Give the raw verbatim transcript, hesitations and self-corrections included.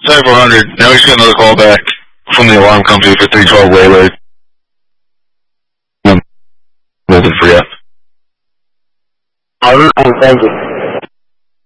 Sorry, four hundred. Now we just got another call back from the alarm company for three twelve Waylay. Um, for you. All right, thank you.